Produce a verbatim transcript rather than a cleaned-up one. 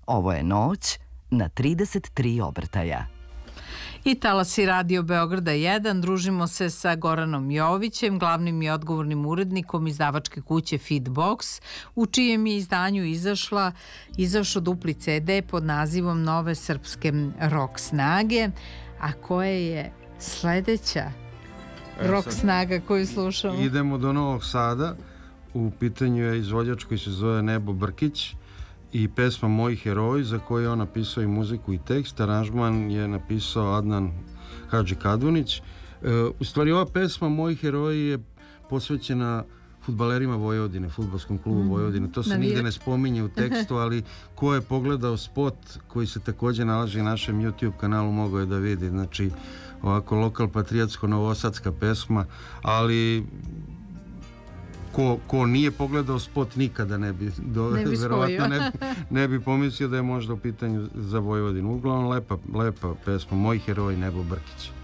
Ovo je noć na trideset tri obrtaja. I talasi Radio Beograda jedan, družimo se sa Goranom Jovićem, glavnim i odgovornim urednikom izdavačke kuće Feedbox, u čijem je izdanju izašla, izašao dupli ce de pod nazivom Nove srpske rock snage, a koje je sledeća rock snaga koju slušamo? Idemo do Novog Sada, u pitanju je izvođač koji se zove Nebo Brkić i pesma Moji heroji, za koju je on napisao i muziku i tekst. Aranžman je napisao Adnan Hadži Kadunić. E, u stvari ova pesma Moji heroji je posvećena fudbalerima Vojvodine, fudbalskom klubu mm. Vojvodine. To se Navijek. Nigde ne spominje u tekstu, ali ko je pogledao spot koji se takođe nalazi na našem YouTube kanalu mogao je da vidi. Znači, ovako lokal patriotsko novosadska pesma, ali Ko, ko nije pogledao spot nikada ne bi, do, ne bi verovatno ne bi, ne bi pomislio da je možda u pitanju za Vojvodinu. Uglavnom lepa, lepa pesma Moji heroji, Nebo Brkić.